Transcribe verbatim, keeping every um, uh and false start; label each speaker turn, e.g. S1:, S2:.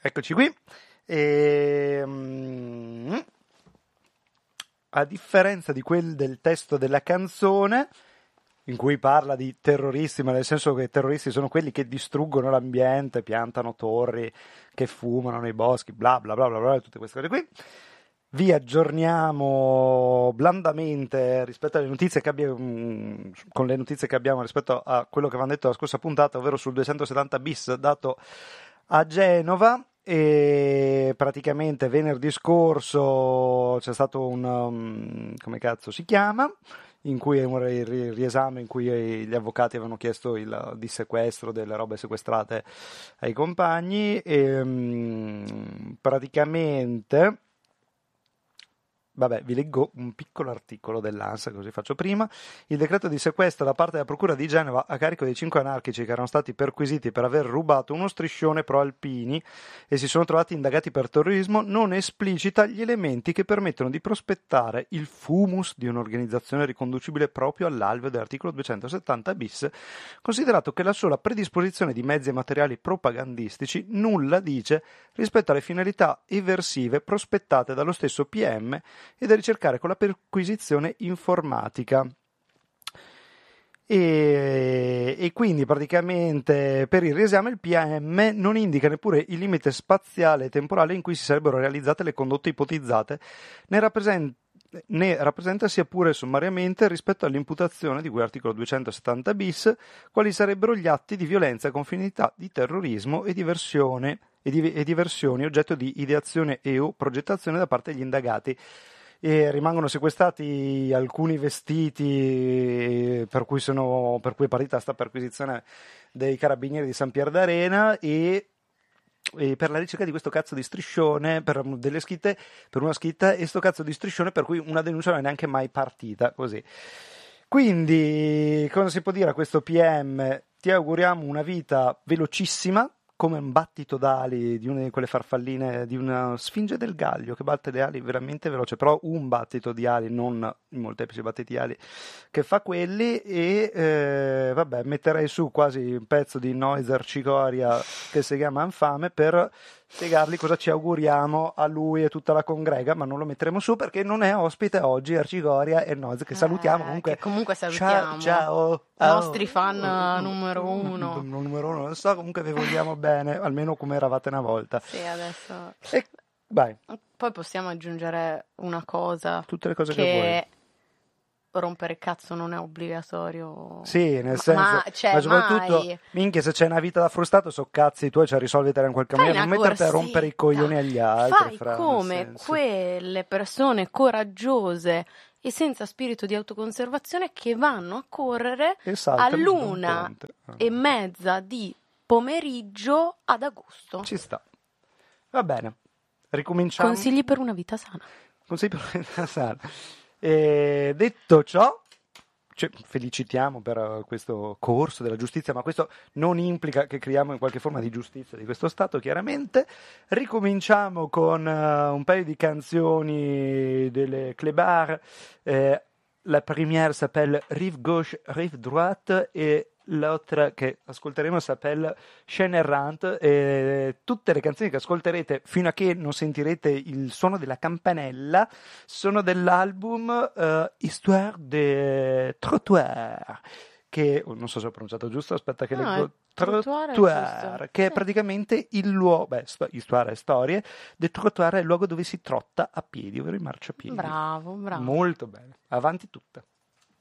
S1: eccoci qui. E, mm, a differenza di quel del testo della canzone, in cui parla di terroristi, ma nel senso che i terroristi sono quelli che distruggono l'ambiente, piantano torri, che fumano nei boschi, bla bla bla bla bla, tutte queste cose qui. Vi aggiorniamo blandamente rispetto alle notizie che abbiamo, con le notizie che abbiamo rispetto a quello che avevamo detto la scorsa puntata, ovvero sul duecentosettanta bis dato a Genova. E praticamente venerdì scorso c'è stato un um, come cazzo si chiama in cui è un ri- riesame in cui gli avvocati avevano chiesto il dissequestro delle robe sequestrate ai compagni e um, praticamente Vabbè, vi leggo un piccolo articolo dell'ANSA, così faccio prima. Il decreto di sequestro da parte della Procura di Genova a carico dei cinque anarchici che erano stati perquisiti per aver rubato uno striscione pro-alpini e si sono trovati indagati per terrorismo non esplicita gli elementi che permettono di prospettare il fumus di un'organizzazione riconducibile proprio all'alveo dell'articolo duecentosettanta bis, considerato che la sola predisposizione di mezzi e materiali propagandistici nulla dice rispetto alle finalità eversive prospettate dallo stesso P M e da ricercare con la perquisizione informatica. E, e quindi praticamente per il riesame il P M non indica neppure il limite spaziale e temporale in cui si sarebbero realizzate le condotte ipotizzate, ne rappresenta ne rappresenta sia pure sommariamente rispetto all'imputazione di cui articolo duecentosettanta bis quali sarebbero gli atti di violenza con finalità di terrorismo e diversione e, di, e diversioni oggetto di ideazione e o progettazione da parte degli indagati. E rimangono sequestrati alcuni vestiti per cui, sono, per cui è partita sta perquisizione dei carabinieri di San Pier d'Arena e, e per la ricerca di questo cazzo di striscione, per delle scritte, per una scritta e sto cazzo di striscione per cui una denuncia non è neanche mai partita, così. Quindi cosa si può dire a questo P M? Ti auguriamo una vita velocissima, come un battito d'ali di una di quelle farfalline di una sfinge del Gallo che batte le ali veramente veloce, però un battito di ali, non i molteplici battiti di ali che fa quelli. E eh, vabbè, metterei su quasi un pezzo di Noiser Cicoria che si chiama Infame per spiegargli cosa ci auguriamo a lui e tutta la congrega, ma non lo metteremo su perché non è ospite oggi Arcigoria e Noiser, che salutiamo
S2: eh,
S1: comunque.
S2: Che comunque salutiamo.
S1: Ciao, ciao.
S2: I nostri fan uh, numero uno.
S1: Numero uno, non so, comunque vi vogliamo bene, almeno come eravate una volta.
S2: Sì, adesso.
S1: E vai.
S2: Poi possiamo aggiungere una cosa.
S1: Tutte le cose
S2: che,
S1: che vuoi.
S2: Rompere cazzo non è obbligatorio.
S1: Sì, nel senso,
S2: ma, cioè,
S1: ma soprattutto,
S2: mai.
S1: minchia, se c'è una vita da frustato, so cazzi tuoi, cioè risolvitela in qualche
S2: Fai
S1: maniera, non metterti a rompere i coglioni agli altri.
S2: Fai
S1: fra,
S2: come quelle persone coraggiose e senza spirito di autoconservazione che vanno a correre all'una e mezza di pomeriggio ad agosto.
S1: Ci sta. Va bene, ricominciamo.
S2: Consigli per una vita sana.
S1: Consigli per una vita sana. E detto ciò, cioè, felicitiamo per questo corso della giustizia, ma questo non implica che creiamo in qualche forma di giustizia di questo Stato, chiaramente. Ricominciamo con uh, un paio di canzoni delle Clébar. Eh, la première s'appelle Rive Gauche, Rive Droite e l'altra che ascolteremo s'appelle Chaîne Errante. E tutte le canzoni che ascolterete fino a che non sentirete il suono della campanella sono dell'album uh, Histoire de Trottoir, che oh, non so se ho pronunciato giusto, aspetta che
S2: no,
S1: leggo
S2: Trottoir,
S1: Trottoir, che è
S2: sì.
S1: praticamente il luogo, beh, sto, Histoire è storie, de Trottoir è il luogo dove si trotta a piedi, ovvero i marciapiedi.
S2: Bravo, bravo.
S1: Molto bene, avanti tutta.